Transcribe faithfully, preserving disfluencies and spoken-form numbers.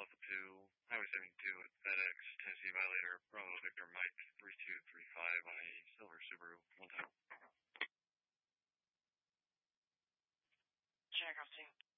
Alpha two, Highway seventy-two at FedEx, Tennessee Violator, Bravo Victor Mike three two three five on a silver Subaru, one time. Jack, I've seen